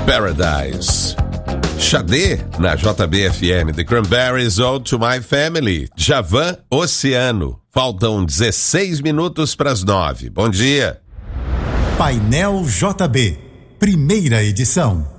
Paradise. Xadê na JBFM. The Cranberries, Ode to My Family. Djavan, Oceano. Faltam 16 minutos para as 9. Bom dia. Painel JB, primeira edição.